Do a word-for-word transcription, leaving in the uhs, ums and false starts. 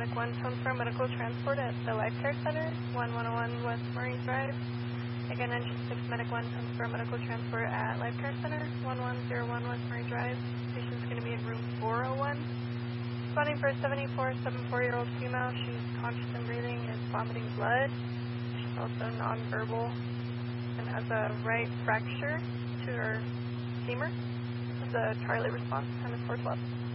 Medic one, phone for medical transport at the Life Care Center, one one oh one West Marine Drive. Again, Engine six Medic one, phone for medical transport at Life Care Center, one one oh one West Marine Drive. Patient's going to be in room four oh one. Responding for a seventy-four, seventy-four-year-old female. She's conscious and breathing, is vomiting blood. She's also nonverbal and has a right fracture to her femur. This is a Charlie response, time is four twelve.